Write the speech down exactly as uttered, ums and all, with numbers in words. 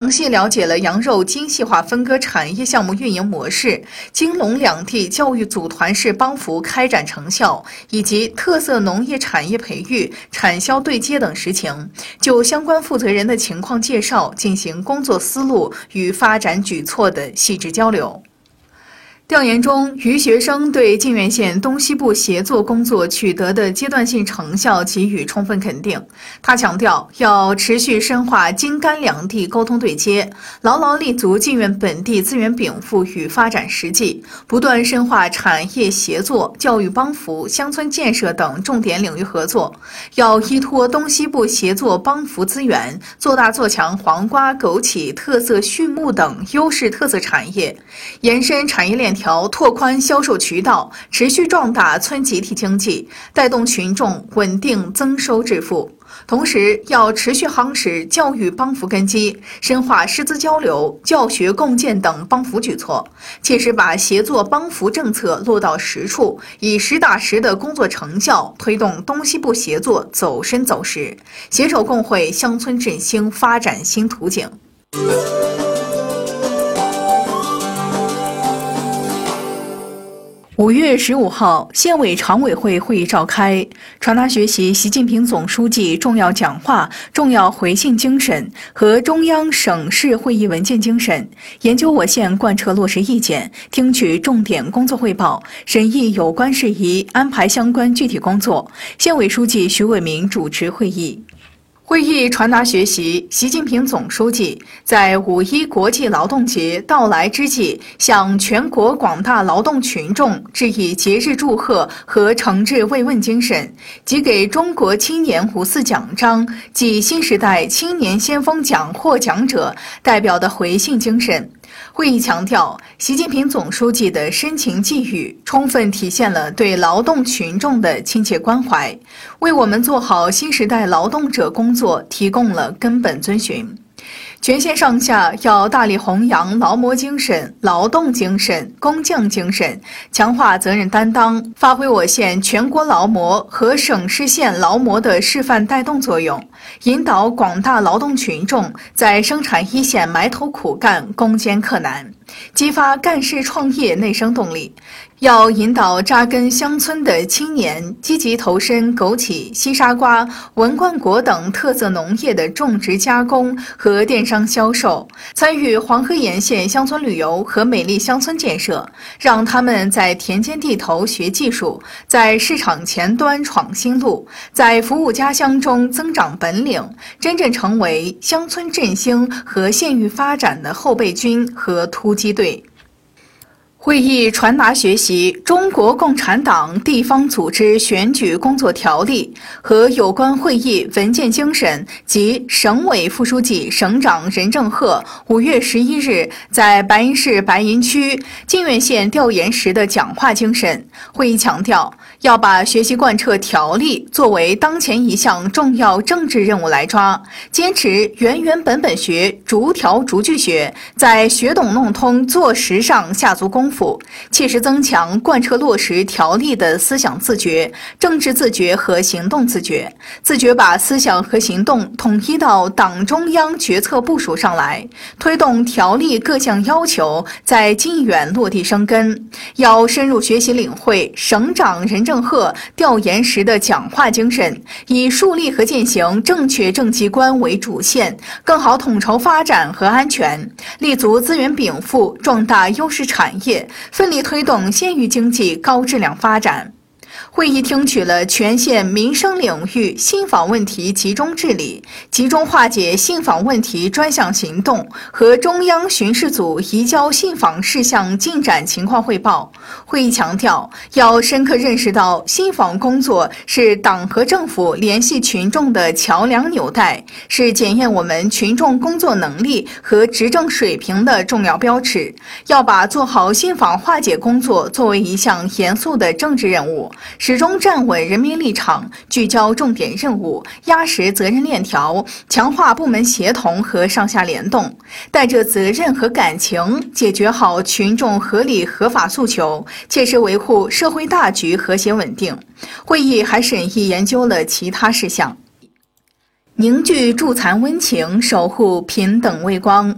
详细了解了羊肉精细化分割产业项目运营模式、金龙两地教育组团式帮扶开展成效，以及特色农业产业培育、产销对接等实情，就相关负责人的情况介绍进行工作思路与发展举措的细致交流。调研中，于学生对泾源县东西部协作工作取得的阶段性成效给予充分肯定。他强调，要持续深化京甘两地沟通对接，牢牢立足泾源本地资源禀赋与发展实际，不断深化产业协作、教育帮扶、乡村建设等重点领域合作。要依托东西部协作帮扶资源，做大做强黄瓜、枸杞、特色畜牧等优势特色产业，延伸产业链条，拓宽销售渠道，持续壮大村集体经济，带动群众稳定增收致富。同时，要持续夯实教育帮扶根基，深化师资交流、教学共建等帮扶举措，切实把协作帮扶政策落到实处，以实打实的工作成效推动东西部协作走深走实，携手共绘乡村振兴发展新图景。五月十五号，县委常委会会议召开，传达学习习近平总书记重要讲话、重要回信精神和中央省市会议文件精神，研究我县贯彻落实意见，听取重点工作汇报，审议有关事宜，安排相关具体工作。县委书记徐伟民主持会议。会议传达学习习近平总书记在五一国际劳动节到来之际，向全国广大劳动群众致以节日祝贺和诚挚慰问精神，及给中国青年五四奖章暨新时代青年先锋奖获奖者代表的回信精神。会议强调，习近平总书记的深情寄语充分体现了对劳动群众的亲切关怀，为我们做好新时代劳动者工作提供了根本遵循。全县上下要大力弘扬劳模精神、劳动精神、工匠精神，强化责任担当，发挥我县全国劳模和省市县劳模的示范带动作用，引导广大劳动群众在生产一线埋头苦干、攻坚克难，激发干事创业内生动力。要引导扎根乡村的青年积极投身枸杞、西沙瓜、文冠果等特色农业的种植加工和电商销售，参与黄河沿线乡村旅游和美丽乡村建设，让他们在田间地头学技术，在市场前端闯新路，在服务家乡中增长本领，真正成为乡村振兴和县域发展的后备军和突击队。会议传达学习《中国共产党地方组织选举工作条例》和有关会议文件精神及省委副书记、省长任正鹤五月十一日在白银市白银区泾源县调研时的讲话精神。会议强调，要把学习贯彻条例作为当前一项重要政治任务来抓，坚持原原本本学、逐条逐句学，在学懂弄通做实上下足功夫，切实增强贯彻落实条例的思想自觉、政治自觉和行动自觉，自觉把思想和行动统一到党中央决策部署上来，推动条例各项要求在近远落地生根。要深入学习领会省长任正鹤调研时的讲话精神，以树立和践行正确政绩观为主线，更好统筹发展和安全，立足资源禀赋，壮大优势产业，奋力推动县域经济高质量发展。会议听取了全县民生领域信访问题集中治理、集中化解信访问题专项行动和中央巡视组移交信访事项进展情况汇报。会议强调，要深刻认识到信访工作是党和政府联系群众的桥梁纽带，是检验我们群众工作能力和执政水平的重要标尺。要把做好信访化解工作作为一项严肃的政治任务，始终站稳人民立场，聚焦重点任务，压实责任链条，强化部门协同和上下联动，带着责任和感情，解决好群众合理合法诉求，切实维护社会大局和谐稳定。会议还审议研究了其他事项，凝聚助残温情，守护平等微光。